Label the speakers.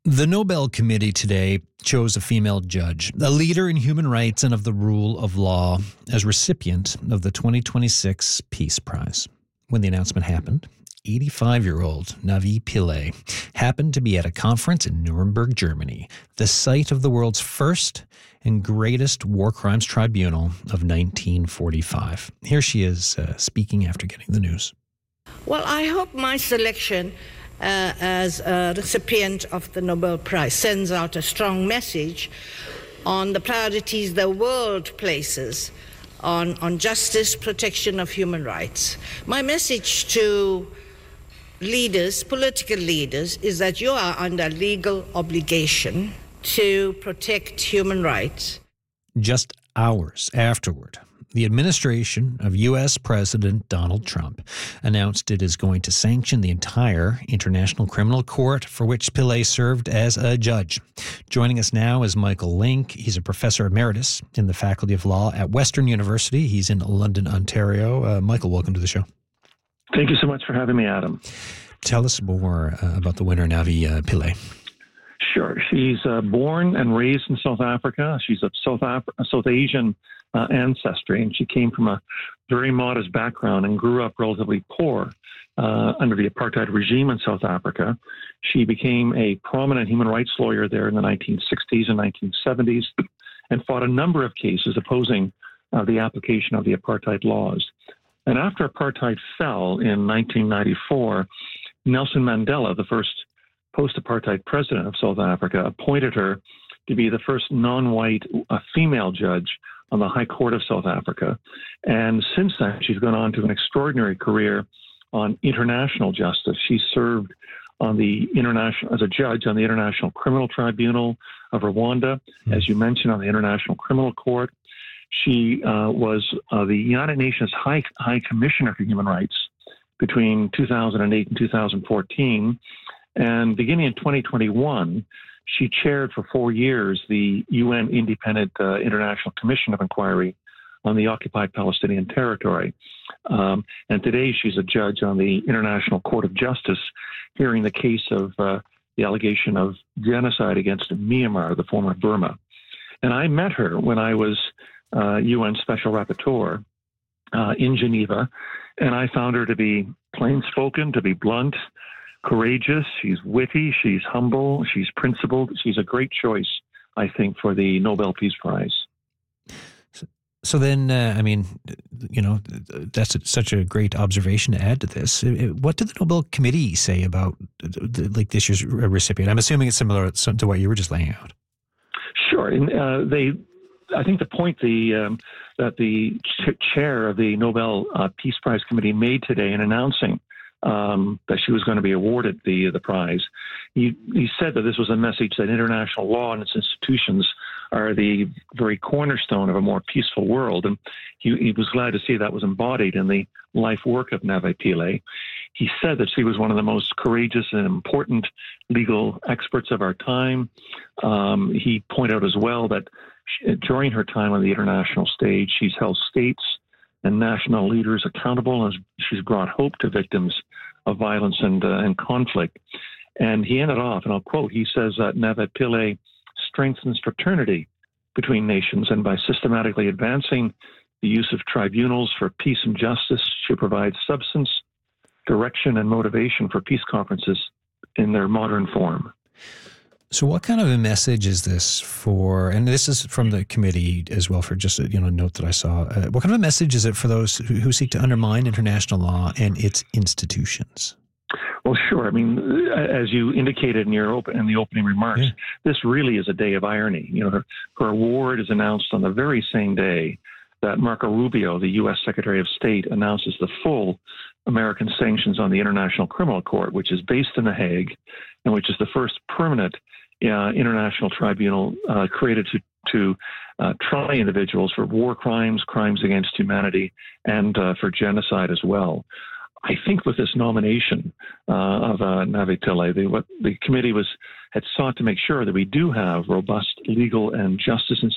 Speaker 1: The Nobel Committee today chose a female judge, a leader in human rights and of the rule of law, as recipient of the 2026 Peace Prize. When the announcement happened, 85-year-old Navi Pillay happened to be at a conference in Nuremberg, Germany, the site of the world's first and greatest war crimes tribunal of 1945. Here she is speaking after getting the news.
Speaker 2: Well, I hope my selection as a recipient of the Nobel Prize sends out a strong message on the priorities the world places on justice, protection of human rights. My message to leaders, political leaders, is that you are under legal obligation to protect human rights.
Speaker 1: Just hours afterward, the administration of U.S. President Donald Trump announced it is going to sanction the entire International Criminal Court, for which Pillay served as a judge. Joining us now is Michael Link. He's a professor emeritus in the Faculty of Law at Western University. He's in London, Ontario. Michael, welcome to the show.
Speaker 3: Thank you so much for having me, Adam.
Speaker 1: Tell us more about the winner, Navi Pillay.
Speaker 3: Sure. She's born and raised in South Africa. She's of South Asian ancestry, and she came from a very modest background and grew up relatively poor under the apartheid regime in South Africa. She became a prominent human rights lawyer there in the 1960s and 1970s and fought a number of cases opposing the application of the apartheid laws. And after apartheid fell in 1994, Nelson Mandela, the first post-apartheid president of South Africa, appointed her to be the first non-white female judge on the High Court of South Africa. And since then, she's gone on to an extraordinary career on international justice. She served on the as a judge on the International Criminal Tribunal of Rwanda, as you mentioned, on the International Criminal Court. She was the United Nations High Commissioner for Human Rights between 2008 and 2014. And beginning in 2021, she chaired for 4 years the UN Independent International Commission of Inquiry on the occupied Palestinian territory. And today she's a judge on the International Court of Justice, hearing the case of the allegation of genocide against Myanmar, the former Burma. And I met her when I was UN Special Rapporteur in Geneva, and I found her to be plain-spoken, to be blunt, courageous. She's witty, she's humble, she's principled. She's a great choice, I think, for the Nobel Peace Prize.
Speaker 1: So then, that's such a great observation to add to this. What did the Nobel Committee say about this year's recipient? I'm assuming it's similar to what you were just laying out.
Speaker 3: Sure. And I think the point that the chair of the Nobel Peace Prize Committee made today in announcing that she was going to be awarded the prize, he said that this was a message that international law and its institutions are the very cornerstone of a more peaceful world. And he was glad to see that was embodied in the life work of Navi Pillay. He said that she was one of the most courageous and important legal experts of our time. He pointed out as well that during her time on the international stage, she's held states and national leaders accountable, and she's brought hope to victims of violence and conflict. And he ended off, and I'll quote, he says that Navi Pillay strengthens fraternity between nations, and by systematically advancing the use of tribunals for peace and justice, she provides substance, direction, and motivation for peace conferences in their modern form.
Speaker 1: So what kind of a message is this for, and this is from the committee as well, for just a note that I saw, what kind of a message is it for those who seek to undermine international law and its institutions?
Speaker 3: Well, sure. I mean, as you indicated in the opening remarks, This really is a day of irony. Her award is announced on the very same day that Marco Rubio, the U.S. Secretary of State, announces the full American sanctions on the International Criminal Court, which is based in The Hague, and which is the first permanent international tribunal created to try individuals for war crimes, crimes against humanity, and for genocide as well. I think with this nomination of Navi Pillay, what the committee had sought to make sure that we do have robust legal and justice